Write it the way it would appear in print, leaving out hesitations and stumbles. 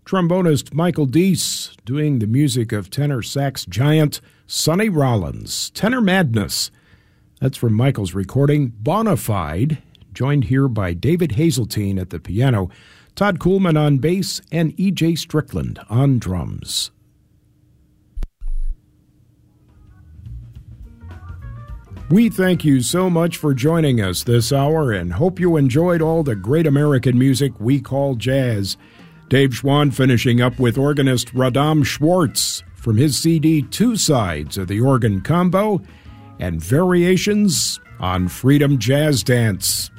Trombonist Michael Deese doing the music of tenor sax giant Sonny Rollins. Tenor Madness. That's from Michael's recording. Bonafide, joined here by David Hazeltine at the piano, Todd Kuhlman on bass, and E.J. Strickland on drums. We thank you so much for joining us this hour and hope you enjoyed all the great American music we call jazz. Dave Schwann finishing up with organist Radam Schwartz from his CD Two Sides of the Organ Combo and Variations on Freedom Jazz Dance.